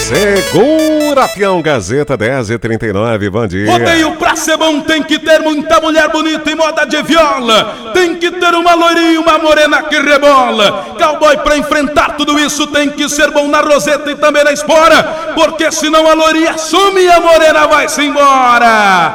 Segura, peão, Gazeta 10h39, bom dia. Rodeio pra ser bom tem que ter muita mulher bonita em moda de viola. Tem que ter uma loirinha, uma morena que rebola. Cowboy pra enfrentar tudo isso tem que ser bom na roseta e também na espora, porque senão a loirinha some e a morena vai-se embora.